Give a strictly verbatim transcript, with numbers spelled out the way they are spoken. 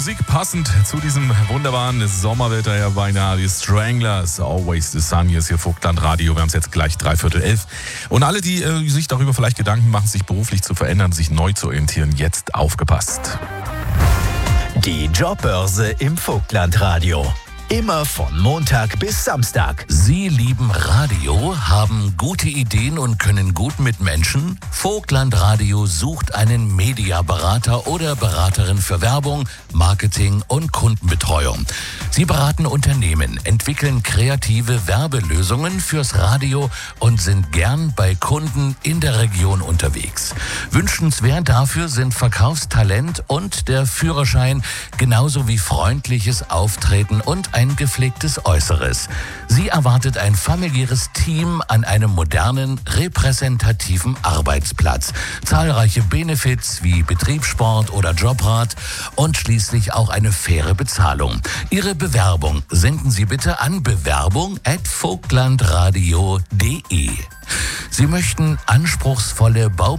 Musik passend zu diesem wunderbaren Sommerwetter ja beinahe. Die Stranglers, Always the Sun. Hier ist hier Vogtland Radio. Wir haben es jetzt gleich dreiviertel elf. Und alle, die äh, sich darüber vielleicht Gedanken machen, sich beruflich zu verändern, sich neu zu orientieren, jetzt aufgepasst. Die Jobbörse im Vogtland Radio. Immer von Montag bis Samstag. Sie lieben Radio, haben gute Ideen und können gut mit Menschen? Vogtland Radio sucht einen Mediaberater oder Beraterin für Werbung, Marketing und Kundenbetreuung. Sie beraten Unternehmen, entwickeln kreative Werbelösungen fürs Radio und sind gern bei Kunden in der Region unterwegs. Wünschenswert dafür sind Verkaufstalent und der Führerschein, genauso wie freundliches Auftreten und ein gepflegtes Äußeres. Sie erwartet ein familiäres Team an einem modernen, repräsentativen Arbeitsplatz. Zahlreiche Benefits wie Betriebssport oder Jobrat und schließlich auch eine faire Bezahlung. Ihre Bewerbung senden Sie bitte an bewerbung at vogtlandradio punkt de. Sie möchten anspruchsvolle Bau